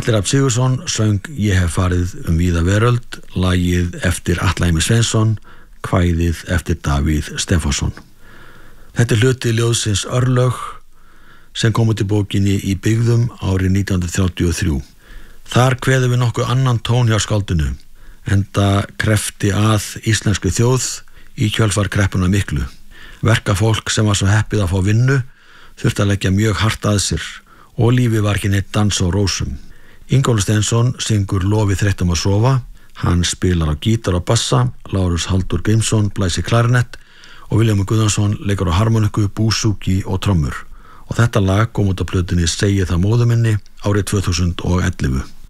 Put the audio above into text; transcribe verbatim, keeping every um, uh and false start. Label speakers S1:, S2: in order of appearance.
S1: Atli Rafn Sigurðsson söng Ég hef farið um víða veröld, lagið eftir Atla Emil Sveinsson, kvæðið eftir Davíð Stefánsson. Þetta er hluti ljóðsins Örlög sem kom út í bókinni Í byggðum árið nítján hundruð þrjátíu og þrjú. Þar kveðum við nokkuð annan tón hjá skáldinu, enda krefti að íslenskri þjóð í kjölfar kreppuna miklu. Verkafólk sem var svo heppið að fá vinnu þurfti að leggja mjög hart að sér og lífið var ekki neitt dans á rósum. Ingólfur Steinsson syngur Lofi þreyttum að sofa, hann spilar á gítar og bassa, Lárus Halldór Grímsson blæsir klarinett og Vilhjálmur Guðjónsson leikur á harmoniku, búsúki og trommur. Og þetta lag kom út á plötunni Segi það móður minni árið tvö þúsund og ellefu.